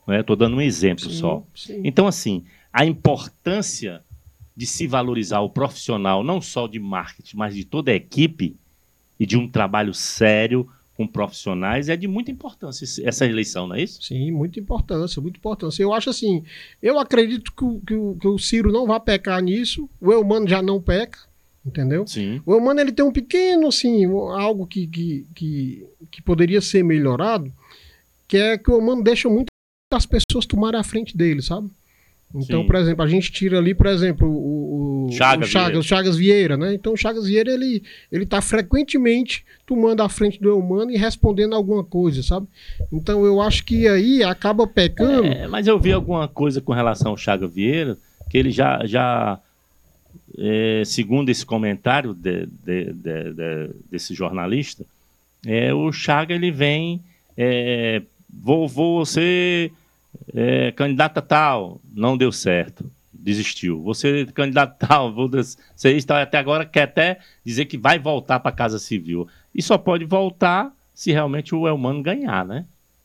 Estou dando um exemplo Sim, só. sim. Então, assim, a importância de se valorizar o profissional, não só de marketing, mas de toda a equipe, e de um trabalho sério com profissionais, é de muita importância essa eleição, não é isso? Sim, muita importância, muita importância. Eu acho assim, eu acredito que o Ciro não vai pecar nisso, o Eumano já não peca, entendeu? Sim. O Eumano, ele tem um pequeno, assim, algo que poderia ser melhorado, que é que o Eumano deixa muitas pessoas tomarem a frente dele, sabe? Então, Sim. por exemplo, a gente tira ali, por exemplo, o Chagas Vieira, né? Então, o Chagas Vieira, ele tá frequentemente tomando a frente do Eumano e respondendo alguma coisa, sabe? Então, eu acho que aí acaba pecando. Mas eu vi alguma coisa com relação ao Chagas Vieira, que ele já segundo esse comentário desse jornalista, o Chagas, ele vem, vou ser candidata tal, não deu certo, desistiu. Você candidato tal, você está até agora, quer até dizer que vai voltar para a Casa Civil. E só pode voltar se realmente o Eumano ganhar, né?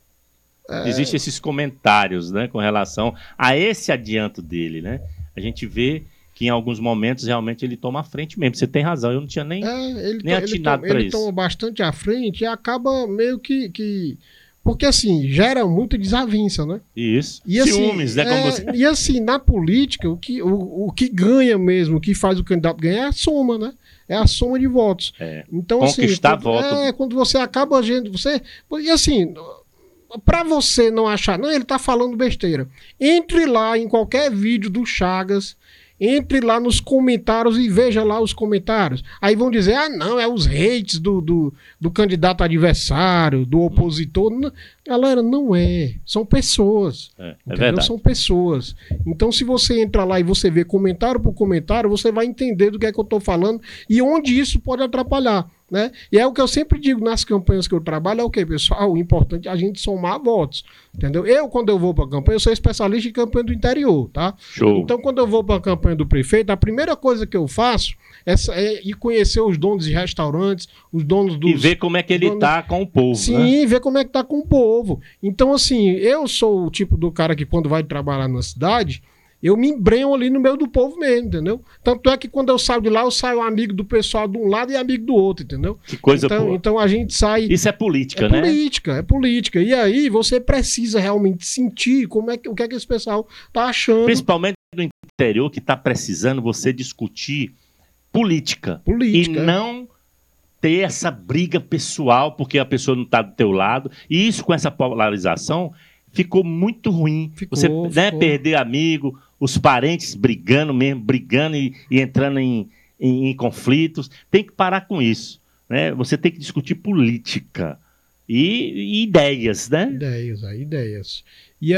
Existem esses comentários, né, com relação a esse adianto dele, né? A gente vê que em alguns momentos realmente ele toma a frente mesmo. Você tem razão, eu não tinha nem atinado para isso. Ele toma bastante à frente e acaba meio que... Porque, assim, gera muita desavença, né? Isso. E, assim, ciúmes, né? Como você... E, assim, na política, o que ganha mesmo, o que faz o candidato ganhar é a soma, né? É a soma de votos. Então, conquistar assim, voto. Quando você acaba agindo... E, assim, para você não achar... Não, ele tá falando besteira. Entre lá em qualquer vídeo do Chagas... Entre lá nos comentários e veja lá os comentários. Aí vão dizer, não, é os hates do candidato adversário, do opositor. Não, galera, não é. São pessoas. É verdade. São pessoas. Então, se você entra lá e você vê comentário por comentário, você vai entender do que é que eu estou falando e onde isso pode atrapalhar. Né? E é o que eu sempre digo nas campanhas que eu trabalho, é o que, pessoal? O importante é a gente somar votos, entendeu? Quando eu vou para a campanha, eu sou especialista em campanha do interior, tá? Show. Então, quando eu vou para a campanha do prefeito, a primeira coisa que eu faço é ir conhecer os donos de restaurantes, os donos dos... E ver como é que ele tá com o povo, Sim, né? ver como é que tá com o povo. Então, assim, eu sou o tipo do cara que quando vai trabalhar na cidade... Eu me embrenho ali no meio do povo mesmo, entendeu? Tanto é que quando eu saio de lá, eu saio amigo do pessoal de um lado e amigo do outro, entendeu? Que coisa boa. Então a gente sai... Isso é política, né? É política. E aí você precisa realmente sentir o que é que esse pessoal tá achando. Principalmente no interior, que tá precisando você discutir política. E não ter essa briga pessoal, porque a pessoa não tá do teu lado. E isso, com essa polarização, ficou muito ruim. Você perder amigo, os parentes brigando e entrando em conflitos. Tem que parar com isso, né? Você tem que discutir política e ideias, né? Ideias. E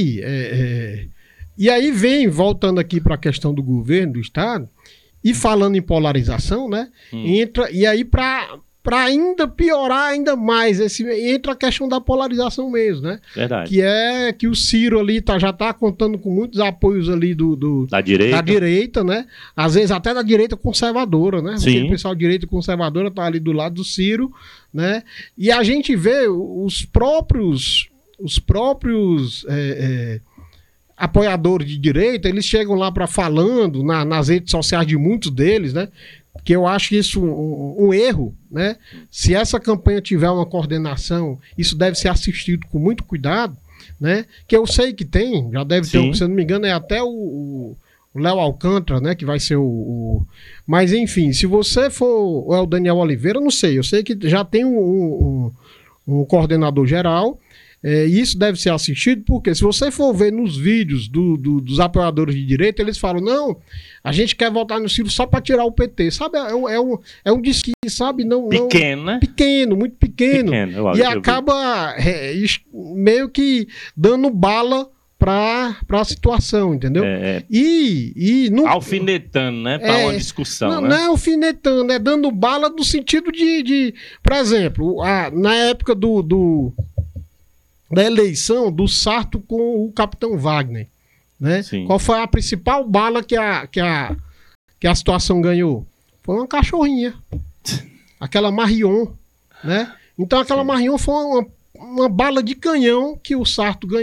aí vem, voltando aqui para a questão do governo, do Estado, e falando em polarização, né? E aí para ainda piorar ainda mais, entra a questão da polarização mesmo, né? Verdade. Que é que o Ciro ali já tá contando com muitos apoios ali da direita, né? Às vezes até da direita conservadora, né? Sim. Porque o pessoal de direita conservadora tá ali do lado do Ciro, né? E a gente vê os próprios apoiadores de direita, eles chegam lá falando nas redes sociais de muitos deles, né? Que eu acho isso um erro, né? Se essa campanha tiver uma coordenação, isso deve ser assistido com muito cuidado, né? Que eu sei que tem, já deve ter, se eu não me engano, é até o Léo Alcântara, né? Que vai ser Mas, enfim, se você for... Ou é o Daniel Oliveira, não sei. Eu sei que já tem um coordenador geral. E isso deve ser assistido, porque se você for ver nos vídeos dos apoiadores de direita, eles falam, não, a gente quer votar no Ciro só para tirar o PT, sabe? É um disque, sabe? Pequeno, né? Pequeno, muito pequeno. E acaba meio que dando bala para a situação, entendeu? Alfinetando, né? Para uma discussão, né? Não é alfinetando, é dando bala no sentido de por exemplo, na época da eleição do Sarto com o Capitão Wagner, né? Qual foi a principal bala que a situação ganhou? Foi uma cachorrinha, aquela Marion, né? Então aquela Marion foi uma bala de canhão que o Sarto ganhou.